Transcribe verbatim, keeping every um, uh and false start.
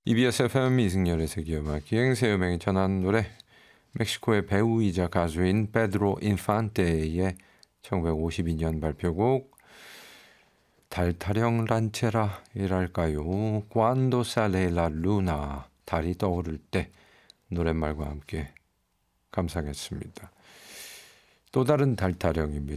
이비에스 에프엠 이승열의 세계음악 기행세 음악에 전한 노래 멕시코의 배우이자 가수인 페드로 인판테의 천구백오십이 년 발표곡 달 타령 란체라이랄까요? Cuando sale la luna 달이 떠오를 때 노랫말과 함께 감상했습니다. 또 다른 달 타령입니다.